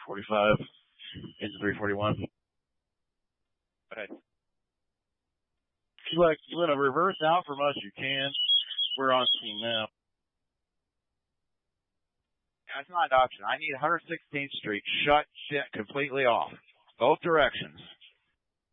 45 into 341. Okay. If you want to reverse out from us, you can. We're on scene now. That's not an option. I need 116th Street shut shit completely off. Both directions.